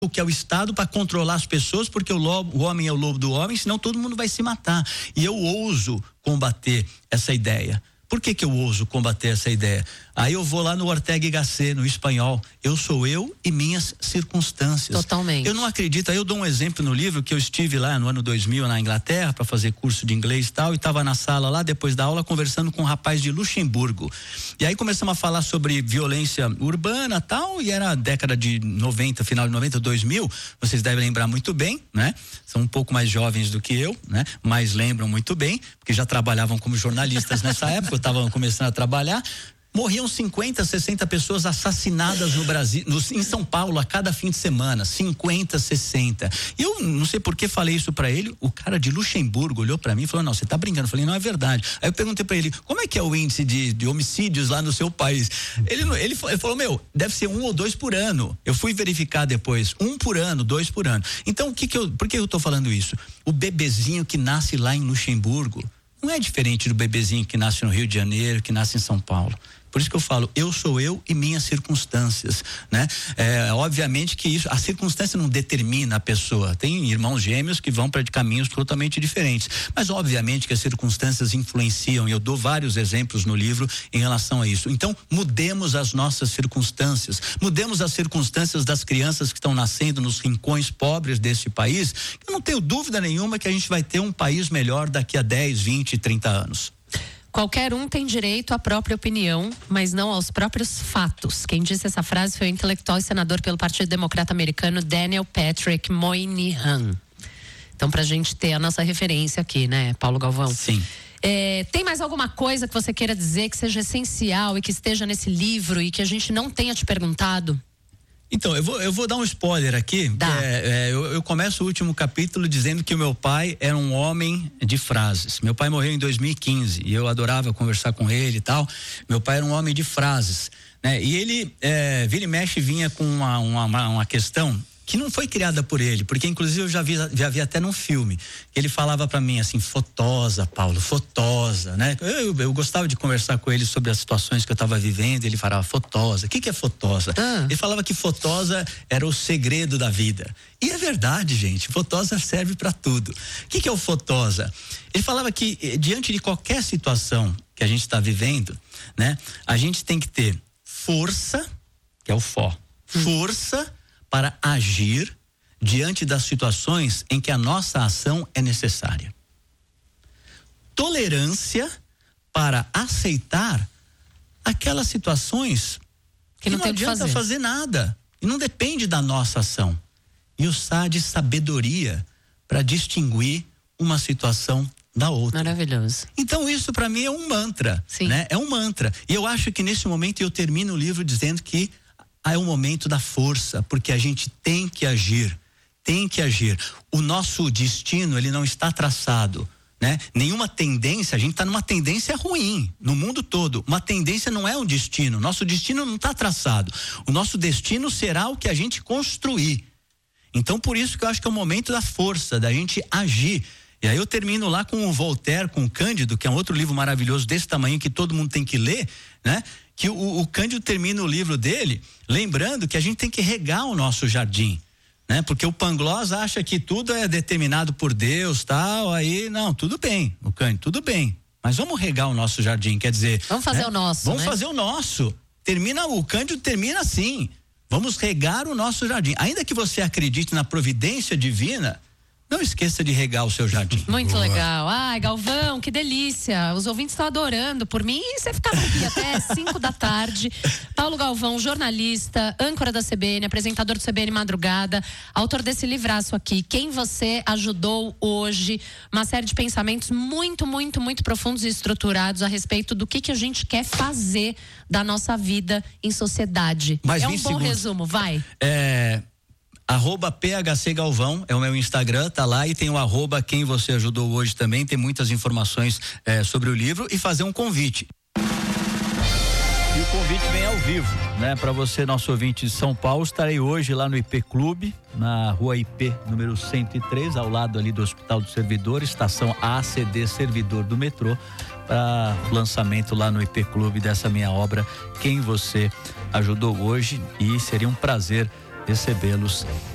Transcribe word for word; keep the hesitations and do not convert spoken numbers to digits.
o que é o Estado para controlar as pessoas, porque o, lobo, o homem é o lobo do homem, senão todo mundo vai se matar. E eu ouso combater essa ideia. Por que que eu ouso combater essa ideia? Aí eu vou lá no Ortega y Gasset, no espanhol. Eu sou eu e minhas circunstâncias. Totalmente. Eu não acredito. Aí eu dou um exemplo no livro que eu estive lá no ano dois mil na Inglaterra para fazer curso de inglês e tal, e estava na sala lá depois da aula conversando com um rapaz de Luxemburgo. E aí começamos a falar sobre violência urbana e tal, e era a década de noventa, final de noventa, dois mil. Vocês devem lembrar muito bem, né? São um pouco mais jovens do que eu, né? Mas lembram muito bem, porque já trabalhavam como jornalistas nessa época, eu estava começando a trabalhar. Morriam cinquenta, sessenta pessoas assassinadas no Brasil, no, em São Paulo, a cada fim de semana. cinquenta, sessenta. E eu não sei por que falei isso pra ele. O cara de Luxemburgo olhou pra mim e falou: não, você tá brincando. Eu falei: não, é verdade. Aí eu perguntei pra ele: como é que é o índice de, de homicídios lá no seu país? Ele, ele, ele falou: meu, deve ser um ou dois por ano. Eu fui verificar depois: um por ano, dois por ano. Então, o que que eu, por que eu tô falando isso? O bebezinho que nasce lá em Luxemburgo não é diferente do bebezinho que nasce no Rio de Janeiro, que nasce em São Paulo. Por isso que eu falo, eu sou eu e minhas circunstâncias, né? É, obviamente que isso, a circunstância não determina a pessoa. Tem irmãos gêmeos que vão para caminhos totalmente diferentes. Mas obviamente que as circunstâncias influenciam, e eu dou vários exemplos no livro em relação a isso. Então, mudemos as nossas circunstâncias. Mudemos as circunstâncias das crianças que estão nascendo nos rincões pobres desse país. Eu não tenho dúvida nenhuma que a gente vai ter um país melhor daqui a dez, vinte, trinta anos. Qualquer um tem direito à própria opinião, mas não aos próprios fatos. Quem disse essa frase foi o intelectual e senador pelo Partido Democrata Americano, Daniel Patrick Moynihan. Então, pra gente ter a nossa referência aqui, né, Paulo Galvão? Sim. É, tem mais alguma coisa que você queira dizer que seja essencial e que esteja nesse livro e que a gente não tenha te perguntado? Então, eu vou, eu vou dar um spoiler aqui. É, é, eu, eu começo o último capítulo dizendo que o meu pai era um homem de frases. Meu pai morreu em dois mil e quinze e eu adorava conversar com ele e tal. Meu pai era um homem de frases, né? E ele, é, vira e mexe, vinha com uma, uma, uma questão que não foi criada por ele, porque inclusive eu já vi, já vi até num filme. Ele falava pra mim assim: fotosa, Paulo, fotosa, né? Eu, eu, eu gostava de conversar com ele sobre as situações que eu estava vivendo. Ele falava: fotosa, o que que é fotosa? Ah. Ele falava que fotosa era o segredo da vida. E é verdade, gente, fotosa serve para tudo. O que que é o fotosa? Ele falava que diante de qualquer situação que a gente está vivendo, né? A gente tem que ter força, que é o fó, hum. força para agir diante das situações em que a nossa ação é necessária. Tolerância para aceitar aquelas situações que, que não, não tem adianta fazer. fazer nada e não depende da nossa ação. E o S A de sabedoria para distinguir uma situação da outra. Maravilhoso. Então isso para mim é um mantra, Sim. né? É um mantra. E eu acho que nesse momento eu termino o livro dizendo que é o momento da força, porque a gente tem que agir, tem que agir. O nosso destino, ele não está traçado, né? Nenhuma tendência, a gente está numa tendência ruim no mundo todo. Uma tendência não é um destino, nosso destino não está traçado. O nosso destino será o que a gente construir. Então, por isso que eu acho que é o momento da força, da gente agir. E aí eu termino lá com o Voltaire, com o Cândido, que é um outro livro maravilhoso desse tamanho que todo mundo tem que ler, né? Que o, o Cândido termina o livro dele lembrando que a gente tem que regar o nosso jardim, né? Porque o Pangloss acha que tudo é determinado por Deus, tal, aí não, tudo bem, o Cândido, tudo bem, mas vamos regar o nosso jardim, quer dizer, vamos fazer, né? o nosso, vamos né? fazer o nosso. Termina, o Cândido termina assim: vamos regar o nosso jardim. Ainda que você acredite na providência divina, não esqueça de regar o seu jardim. Muito Boa. legal. Ai, Galvão, que delícia. Os ouvintes estão adorando. Por mim, você ficava aqui até cinco da tarde. Paulo Galvão, jornalista, âncora da C B N, apresentador do C B N Madrugada, autor desse livraço aqui, Quem Você Ajudou Hoje. Uma série de pensamentos muito, muito, muito profundos e estruturados a respeito do que, que a gente quer fazer da nossa vida em sociedade. Mais é um bom segundos. resumo, vai. É... Arroba P H C Galvão é o meu Instagram, tá lá, e tem o arroba Quem Você Ajudou Hoje também, tem muitas informações é, sobre o livro, e fazer um convite. E o convite vem ao vivo, né? Para você, nosso ouvinte de São Paulo, estarei hoje lá no I P Clube, na rua I P, número cento e três, ao lado ali do Hospital do Servidor, estação A C D Servidor do metrô, para lançamento lá no I P Clube dessa minha obra, Quem Você Ajudou Hoje, e seria um prazer recebê-los